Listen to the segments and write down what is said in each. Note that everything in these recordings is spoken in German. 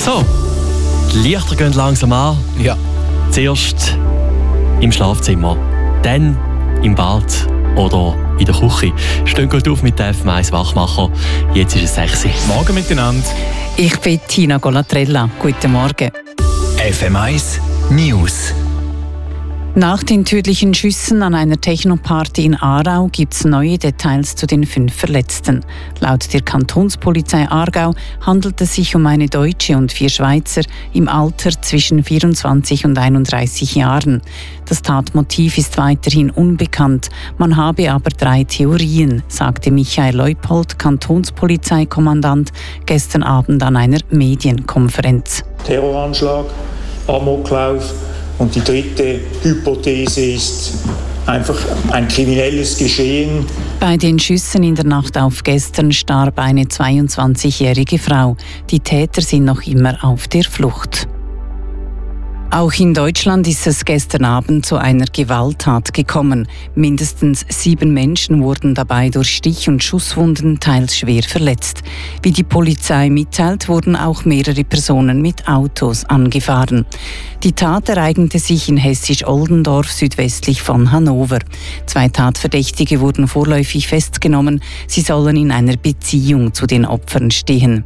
So, die Lichter gehen langsam an. Ja. Zuerst im Schlafzimmer, dann im Bad oder in der Küche. Stehen gut auf mit dem FM1 Wachmacher. Jetzt ist es 6 Uhr. Morgen miteinander. Ich bin Tina Golatrella. Guten Morgen. FM1 News. Nach den tödlichen Schüssen an einer Technoparty in Aarau gibt es neue Details zu den 5 Verletzten. Laut der Kantonspolizei Aargau handelt es sich um eine Deutsche und 4 Schweizer im Alter zwischen 24 und 31 Jahren. Das Tatmotiv ist weiterhin unbekannt. Man habe aber 3 Theorien, sagte Michael Leupold, Kantonspolizeikommandant, gestern Abend an einer Medienkonferenz. Terroranschlag, Amoklauf. Und die dritte Hypothese ist einfach ein kriminelles Geschehen. Bei den Schüssen in der Nacht auf gestern starb eine 22-jährige Frau. Die Täter sind noch immer auf der Flucht. Auch in Deutschland ist es gestern Abend zu einer Gewalttat gekommen. Mindestens 7 Menschen wurden dabei durch Stich- und Schusswunden teils schwer verletzt. Wie die Polizei mitteilt, wurden auch mehrere Personen mit Autos angefahren. Die Tat ereignete sich in Hessisch-Oldendorf südwestlich von Hannover. 2 Tatverdächtige wurden vorläufig festgenommen. Sie sollen in einer Beziehung zu den Opfern stehen.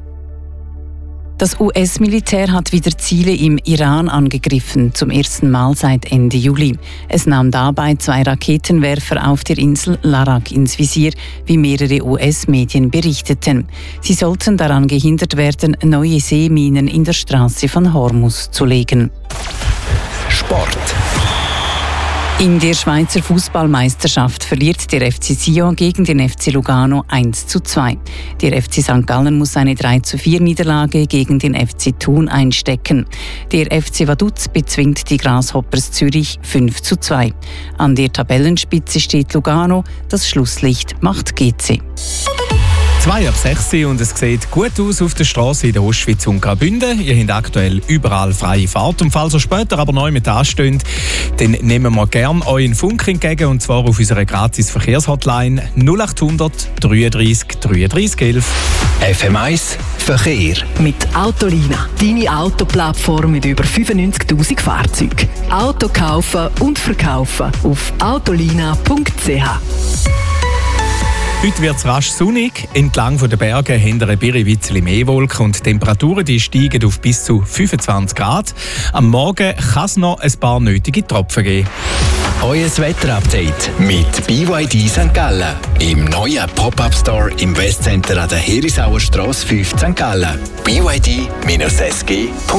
Das US-Militär hat wieder Ziele im Iran angegriffen, zum ersten Mal seit Ende Juli. Es nahm dabei 2 Raketenwerfer auf der Insel Larak ins Visier, wie mehrere US-Medien berichteten. Sie sollten daran gehindert werden, neue Seeminen in der Straße von Hormuz zu legen. Sport. In der Schweizer Fußballmeisterschaft verliert der FC Sion gegen den FC Lugano 1:2. Der FC St. Gallen muss eine 3:4 Niederlage gegen den FC Thun einstecken. Der FC Vaduz bezwingt die Grasshoppers Zürich 5:2. An der Tabellenspitze steht Lugano, das Schlusslicht macht GC. 5:06 und es sieht gut aus auf der Straße in der Ostschweiz und Graubünden. Ihr habt aktuell überall freie Fahrt. Und falls ihr später aber neu mit ansteht, dann nehmen wir gerne euren Funk entgegen, und zwar auf unserer gratis Verkehrshotline 0800 33 33 11. FM1 Verkehr. Mit Autolina, deine Autoplattform mit über 95'000 Fahrzeugen. Auto kaufen und verkaufen auf autolina.ch. Heute wird es rasch sonnig. Entlang der Berge haben wir ein bisschen mehr Wolken und die Temperaturen die steigen auf bis zu 25 Grad. Am Morgen kann es noch ein paar nötige Tropfen geben. Euer Wetterupdate mit BYD St. Gallen. Im neuen Pop-Up-Store im Westcenter an der Herisauer Strasse 5 St. Gallen. BYD-SG.ch